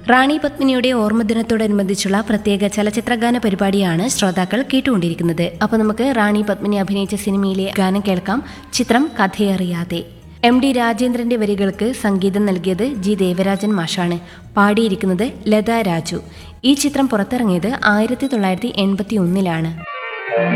റാണി പത്മിനിയുടെ ഓർമ്മദിനത്തോടനുബന്ധിച്ചുള്ള പ്രത്യേക ചലച്ചിത്രഗാന പരിപാടിയാണ് ശ്രോതാക്കൾ കേട്ടുകൊണ്ടിരിക്കുന്നത്. അപ്പോൾ നമുക്ക് റാണി പത്മിനി അഭിനയിച്ച സിനിമയിലെ ഗാനം കേൾക്കാം. ചിത്രം കഥയറിയാതെ. MD രാജേന്ദ്രന്റെ വരികൾക്ക് സംഗീതം നൽകിയത് G ദേവരാജൻ മാഷാണ്. പാടിയിരിക്കുന്നത് ലത രാജു. ഈ ചിത്രം പുറത്തിറങ്ങിയത് 1981-ലാണ്.